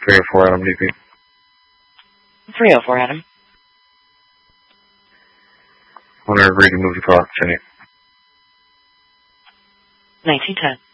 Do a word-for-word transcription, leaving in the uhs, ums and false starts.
three oh four Adam D P. three oh four Adam. Owner agreed to move the clock, Jenny. nineteen ten.